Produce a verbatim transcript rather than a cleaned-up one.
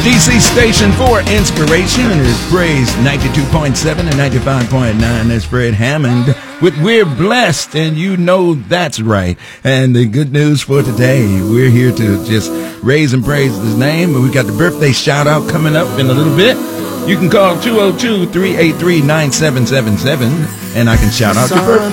D C station for inspiration is Praise ninety-two point seven and ninety-five point nine. That's Fred Hammond with We're Blessed, and you know that's right. And the good news for today, we're here to just raise and praise his name. We got the birthday shout out coming up in a little bit. You can call two oh two, three eight three, nine seven seven seven and I can shout out your birthday.